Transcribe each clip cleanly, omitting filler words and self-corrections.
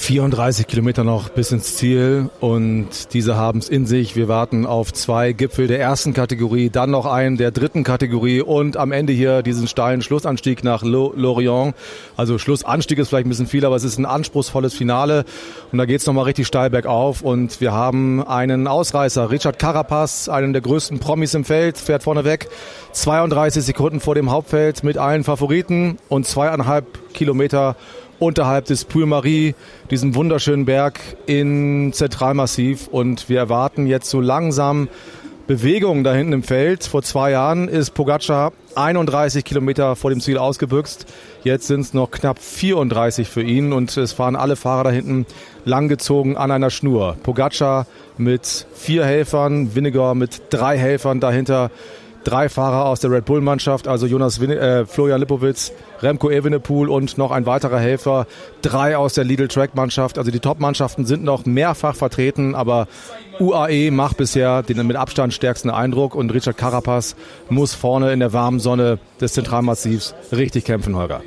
34 Kilometer noch bis ins Ziel und diese haben es in sich. Wir warten auf 2 Gipfel der ersten Kategorie, dann noch einen der dritten Kategorie und am Ende hier diesen steilen Schlussanstieg nach Lorient. Also Schlussanstieg ist vielleicht ein bisschen viel, aber es ist ein anspruchsvolles Finale und da geht es nochmal richtig steil bergauf und wir haben einen Ausreißer, Richard Carapaz, einen der größten Promis im Feld, fährt vorne weg, 32 Sekunden vor dem Hauptfeld mit allen Favoriten und 2,5 Kilometer unterhalb des Puy-Marie, diesem wunderschönen Berg in Zentralmassiv. Und wir erwarten jetzt so langsam Bewegung da hinten im Feld. Vor 2 Jahren ist Pogačar 31 Kilometer vor dem Ziel ausgebüxt. Jetzt sind es noch knapp 34 für ihn und es fahren alle Fahrer da hinten langgezogen an einer Schnur. Pogačar mit 4 Helfern, Vingegaard mit 3 Helfern dahinter. 3 Fahrer aus der Red Bull-Mannschaft, also Florian Lipowitz, Remco Evenepoel und noch ein weiterer Helfer. 3 aus der Lidl-Track-Mannschaft. Also die Top-Mannschaften sind noch mehrfach vertreten, aber UAE macht bisher den mit Abstand stärksten Eindruck und Richard Carapaz muss vorne in der warmen Sonne des Zentralmassivs richtig kämpfen, Holger.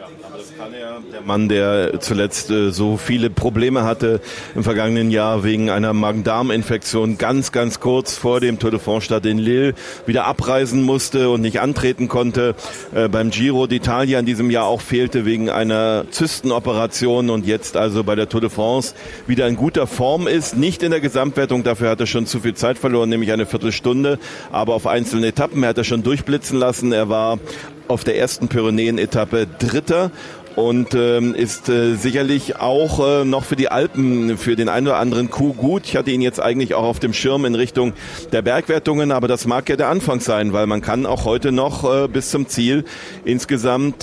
Der Mann, der zuletzt so viele Probleme hatte im vergangenen Jahr wegen einer Magen-Darm-Infektion, ganz kurz vor dem Tour de France-Start in Lille wieder abreisen musste und nicht antreten konnte. Beim Giro d'Italia in diesem Jahr auch fehlte wegen einer Zystenoperation und jetzt also bei der Tour de France wieder in guter Form ist. Nicht in der Gesamtwertung, dafür hat er schon zu viel Zeit verloren, nämlich eine Viertelstunde, aber auf einzelnen Etappen hat er schon durchblitzen lassen. Er war auf der ersten Pyrenäen-Etappe Dritter. Und ist sicherlich auch noch für die Alpen, für den einen oder anderen Coup gut. Ich hatte ihn jetzt eigentlich auch auf dem Schirm in Richtung der Bergwertungen, aber das mag ja der Anfang sein, weil man kann auch heute noch bis zum Ziel insgesamt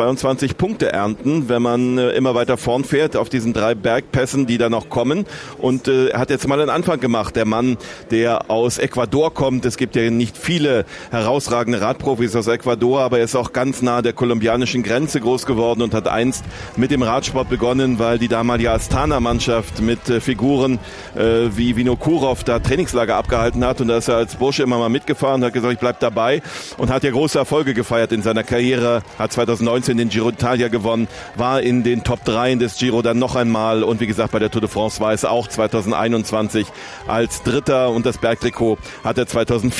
22 Punkte ernten, wenn man immer weiter vorn fährt auf diesen 3 Bergpässen, die da noch kommen. Und er hat jetzt mal einen Anfang gemacht. Der Mann, der aus Ecuador kommt, es gibt ja nicht viele herausragende Radprofis aus Ecuador, aber er ist auch ganz nah der kolumbianischen Grenze groß geworden und hat einst mit dem Radsport begonnen, weil die damalige Astana-Mannschaft mit Figuren wie Vinokurov da Trainingslager abgehalten hat und da ist er als Bursche immer mal mitgefahren und hat gesagt, ich bleib dabei und hat ja große Erfolge gefeiert in seiner Karriere, hat 2019 den Giro d'Italia gewonnen, war in den Top 3 des Giro dann noch einmal und wie gesagt bei der Tour de France war es auch 2021 als Dritter und das Bergtrikot hat er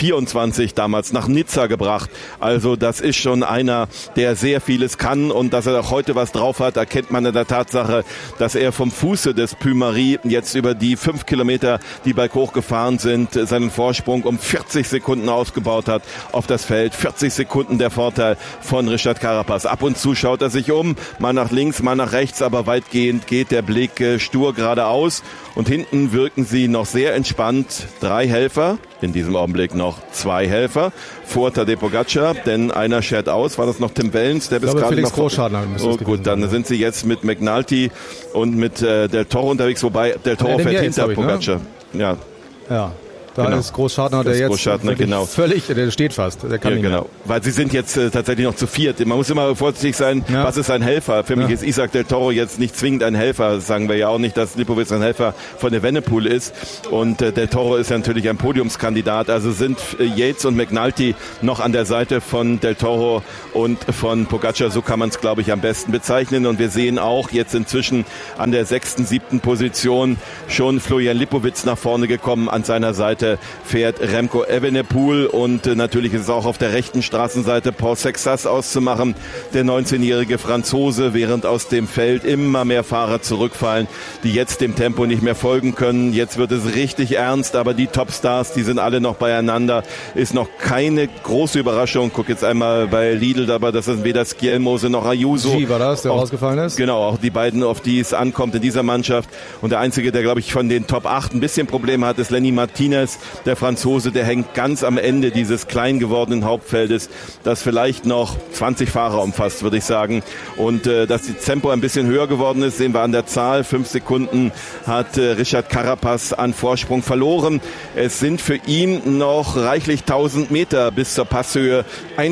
2024 damals nach Nizza gebracht. Also das ist schon einer, der sehr vieles kann und dass er auch heute was drauf hat, erkennt man in der Tatsache, dass er vom Fuße des Puy-Marie jetzt über die 5 Kilometer, die berghoch gefahren sind, seinen Vorsprung um 40 Sekunden ausgebaut hat auf das Feld. 40 Sekunden der Vorteil von Richard Carapaz. Ab und zu schaut er sich um, mal nach links, mal nach rechts, aber weitgehend geht der Blick stur geradeaus und hinten wirken sie noch sehr entspannt. 3 Helfer, in diesem Augenblick noch 2 Helfer vor Tadej Pogačar, denn einer schert aus. War das noch Tim Wellens, der bis gerade noch... Oh gut, dann sind sie jetzt mit McNulty und mit Del Toro unterwegs, wobei Del Toro fährt hinter Pogačar. Ne? Ja. Da genau. Ist Großschartner, der jetzt genau. völlig, der steht fast. Der kann ja, genau. Weil sie sind jetzt tatsächlich noch zu 4. Man muss immer vorsichtig sein, was ist ein Helfer? Für mich ist Isaac Del Toro jetzt nicht zwingend ein Helfer. Das sagen wir ja auch nicht, dass Lipowitz ein Helfer von Evenepoel ist. Und Del Toro ist ja natürlich ein Podiumskandidat. Also sind Yates und McNulty noch an der Seite von Del Toro und von Pogačar. So kann man es, glaube ich, am besten bezeichnen. Und wir sehen auch jetzt inzwischen an der 6., 7. Position schon Florian Lipowitz nach vorne gekommen. An seiner Seite fährt Remco Evenepoel und natürlich ist es auch auf der rechten Straßenseite Paul Sexas auszumachen, der 19-jährige Franzose, während aus dem Feld immer mehr Fahrer zurückfallen, die jetzt dem Tempo nicht mehr folgen können. Jetzt wird es richtig ernst, aber die Topstars, die sind alle noch beieinander. Ist noch keine große Überraschung. Guck jetzt einmal bei Lidl, aber das ist weder Schielmose noch Ayuso. War das, der rausgefallen ist? Genau, auch die beiden, auf die es ankommt in dieser Mannschaft. Und der Einzige, der, glaube ich, von den Top 8 ein bisschen Probleme hat, ist Lenny Martinez. Der Franzose, der hängt ganz am Ende dieses klein gewordenen Hauptfeldes, das vielleicht noch 20 Fahrer umfasst, würde ich sagen. Und dass die Tempo ein bisschen höher geworden ist, sehen wir an der Zahl. 5 Sekunden hat Richard Carapaz an Vorsprung verloren. Es sind für ihn noch reichlich 1000 Meter bis zur Passhöhe.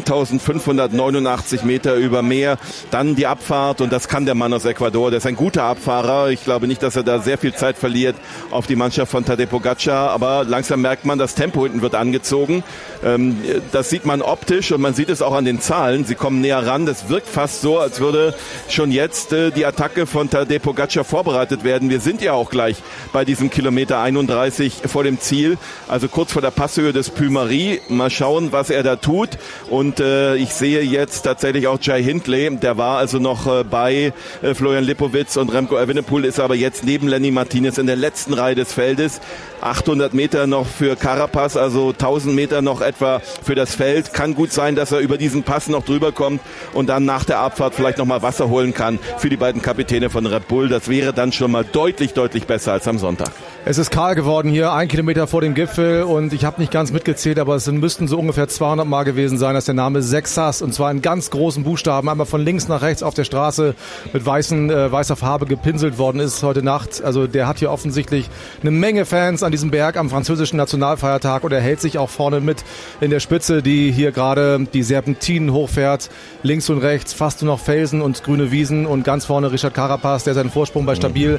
1589 Meter über Meer. Dann die Abfahrt und das kann der Mann aus Ecuador. Der ist ein guter Abfahrer. Ich glaube nicht, dass er da sehr viel Zeit verliert auf die Mannschaft von Tadej Pogačar, aber langsam langsam merkt man, das Tempo hinten wird angezogen. Das sieht man optisch und man sieht es auch an den Zahlen. Sie kommen näher ran. Das wirkt fast so, als würde schon jetzt die Attacke von Tadej Pogačar vorbereitet werden. Wir sind ja auch gleich bei diesem Kilometer 31 vor dem Ziel, also kurz vor der Passhöhe des Puy-Marie. Mal schauen, was er da tut. Und ich sehe jetzt tatsächlich auch Jai Hindley. Der war also noch bei Florian Lipowitz und Remco Evenepoel, ist aber jetzt neben Lenny Martinez in der letzten Reihe des Feldes. 800 Meter noch für Carapaz, also 1000 Meter noch etwa für das Feld. Kann gut sein, dass er über diesen Pass noch drüber kommt und dann nach der Abfahrt vielleicht nochmal Wasser holen kann für die beiden Kapitäne von Red Bull. Das wäre dann schon mal deutlich, deutlich besser als am Sonntag. Es ist kahl geworden hier, 1 Kilometer vor dem Gipfel und ich habe nicht ganz mitgezählt, aber es müssten so ungefähr 200 Mal gewesen sein, dass der Name Sexas, und zwar in ganz großen Buchstaben, einmal von links nach rechts auf der Straße mit weißer Farbe gepinselt worden ist heute Nacht. Also der hat hier offensichtlich eine Menge Fans an diesem Berg am französischen Nationalfeiertag und er hält sich auch vorne mit in der Spitze, die hier gerade die Serpentinen hochfährt. Links und rechts fast nur noch Felsen und grüne Wiesen und ganz vorne Richard Carapaz, der seinen Vorsprung bei stabil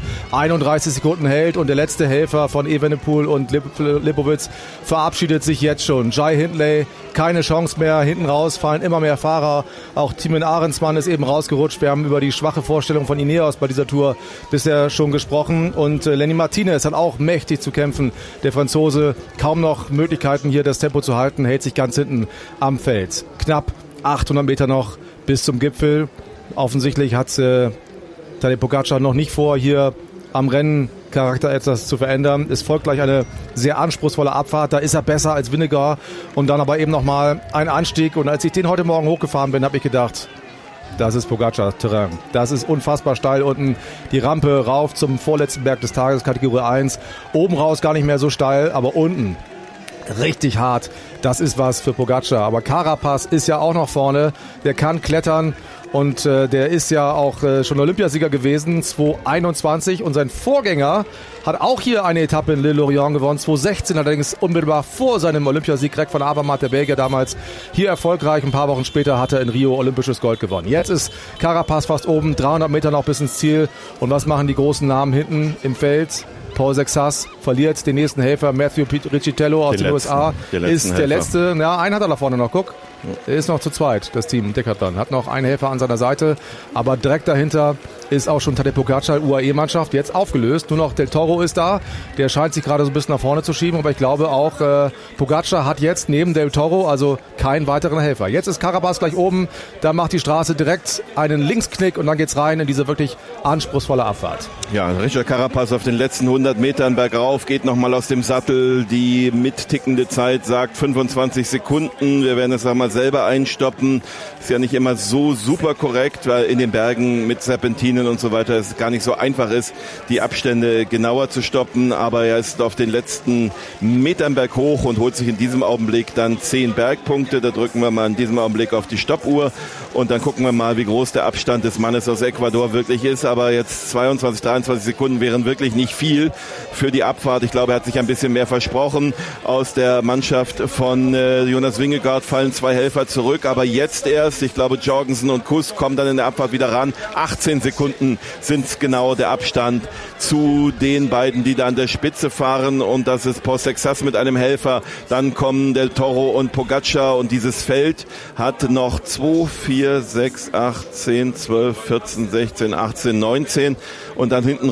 31 Sekunden hält, und der letzte Helfer von Evenepoel und Lipowitz verabschiedet sich jetzt schon. Jai Hindley, keine Chance mehr, hinten raus fallen immer mehr Fahrer. Auch Thymen Ahrensmann ist eben rausgerutscht. Wir haben über die schwache Vorstellung von Ineos bei dieser Tour bisher schon gesprochen, und Lenny Martinez hat auch mächtig zu kämpfen. Der Franzose, kaum noch Möglichkeiten hier das Tempo zu halten, hält sich ganz hinten am Feld. Knapp 800 Meter noch bis zum Gipfel. Offensichtlich hat Tadej Pogačar noch nicht vor, hier am Renncharakter etwas zu verändern. Es folgt gleich eine sehr anspruchsvolle Abfahrt. Da ist er besser als Vingegaard. Und dann aber eben nochmal ein Anstieg. Und als ich den heute Morgen hochgefahren bin, habe ich gedacht, das ist Pogačar-Terrain. Das ist unfassbar steil unten. Die Rampe rauf zum vorletzten Berg des Tages, Kategorie 1. Oben raus gar nicht mehr so steil, aber unten richtig hart. Das ist was für Pogačar. Aber Carapaz ist ja auch noch vorne. Der kann klettern. Und der ist ja auch schon Olympiasieger gewesen, 2021. Und sein Vorgänger hat auch hier eine Etappe in L'Île-Lorient gewonnen, 2016, allerdings unmittelbar vor seinem Olympiasieg. Greg van Avermaet, der Belgier, damals hier erfolgreich. Ein paar Wochen später hat er in Rio olympisches Gold gewonnen. Jetzt ist Carapaz fast oben, 300 Meter noch bis ins Ziel. Und was machen die großen Namen hinten im Feld? Paul Sexas verliert den nächsten Helfer, Matthew Riccitello aus den USA. Ist der letzte. Ja, einen hat er da vorne noch, guck. Er ist noch zu zweit, das Team Decathlon. Hat noch einen Helfer an seiner Seite, aber direkt dahinter ist auch schon Tadej Pogačar, UAE-Mannschaft, jetzt aufgelöst. Nur noch Del Toro ist da, der scheint sich gerade so ein bisschen nach vorne zu schieben, aber ich glaube auch, Pogačar hat jetzt neben Del Toro also keinen weiteren Helfer. Jetzt ist Carapaz gleich oben, da macht die Straße direkt einen Linksknick und dann geht's rein in diese wirklich anspruchsvolle Abfahrt. Ja, Richard Carapaz auf den letzten 100 Metern bergauf, geht nochmal aus dem Sattel. Die mittickende Zeit sagt 25 Sekunden. Wir werden es einmal selber einstoppen. Ist ja nicht immer so super korrekt, weil in den Bergen mit Serpentinen und so weiter es gar nicht so einfach ist, die Abstände genauer zu stoppen. Aber er ist auf den letzten Metern berghoch und holt sich in diesem Augenblick dann 10 Bergpunkte. Da drücken wir mal in diesem Augenblick auf die Stoppuhr und dann gucken wir mal, wie groß der Abstand des Mannes aus Ecuador wirklich ist. Aber jetzt 22, 23 Sekunden wären wirklich nicht viel für die Abfahrt. Ich glaube, er hat sich ein bisschen mehr versprochen. Aus der Mannschaft von Jonas Vingegaard fallen 2 Helfer zurück, aber jetzt erst, ich glaube, Jorgensen und Kuss kommen dann in der Abfahrt wieder ran. 18 Sekunden sind genau der Abstand zu den beiden, die da an der Spitze fahren, und das ist Paul Sexas mit einem Helfer. Dann kommen Del Toro und Pogačar, und dieses Feld hat noch 2, 4, 6, 8, 10, 12, 14, 16, 18, 19 und dann hinten